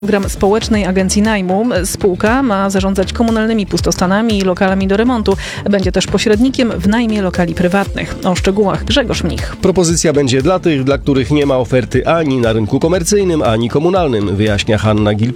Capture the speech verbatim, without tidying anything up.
Program Społecznej Agencji Najmu. Spółka ma zarządzać komunalnymi pustostanami i lokalami do remontu. Będzie też pośrednikiem w najmie lokali prywatnych. O szczegółach Grzegorz Mnich. Propozycja będzie dla tych, dla których nie ma oferty ani na rynku komercyjnym, ani komunalnym, wyjaśnia Hanna Gil.